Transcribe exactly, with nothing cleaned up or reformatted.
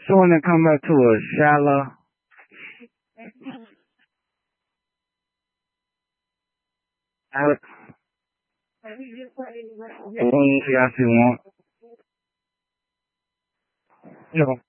So when it come back to a shallow, Alex, when you see I see one, you know,